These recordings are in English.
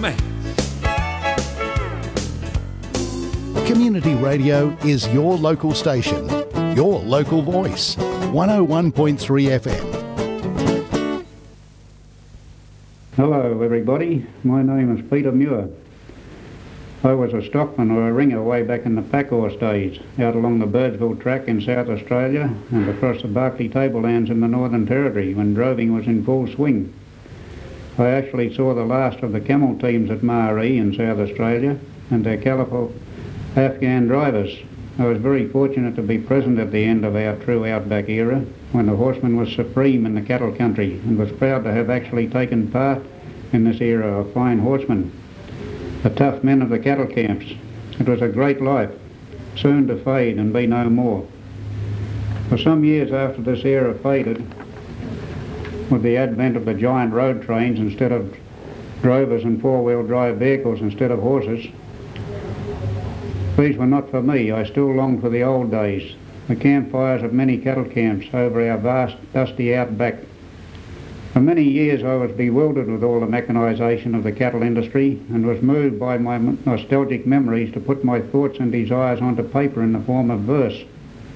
man. Community radio is your local station, your local voice. 101.3 FM. Hello everybody, my name is Peter Muir. I was a stockman or a ringer way back in the pack horse days, out along the Birdsville track in South Australia and across the Barkly Tablelands in the Northern Territory when droving was in full swing. I actually saw the last of the camel teams at Maree in South Australia and their colourful Afghan drivers. I was very fortunate to be present at the end of our true outback era when the horseman was supreme in the cattle country and was proud to have actually taken part in this era of fine horsemen, the tough men of the cattle camps. It was a great life, soon to fade and be no more. For some years after this era faded, with the advent of the giant road trains instead of drovers and four-wheel drive vehicles instead of horses, these were not for me. I still longed for the old days, the campfires of many cattle camps over our vast, dusty outback. For many years I was bewildered with all the mechanisation of the cattle industry and was moved by my nostalgic memories to put my thoughts and desires onto paper in the form of verse.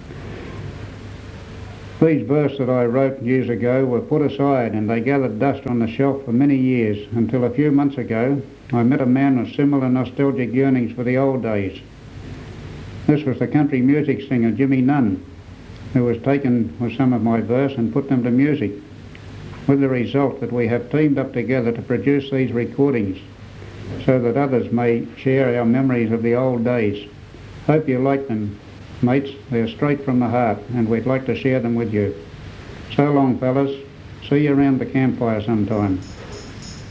These verses that I wrote years ago were put aside and they gathered dust on the shelf for many years until a few months ago I met a man with similar nostalgic yearnings for the old days. This was the country music singer Jimmy Nunn, who was taken with some of my verse and put them to music, with the result that we have teamed up together to produce these recordings so that others may share our memories of the old days. Hope you like them, mates. They're straight from the heart and we'd like to share them with you. So long, fellas. See you around the campfire sometime.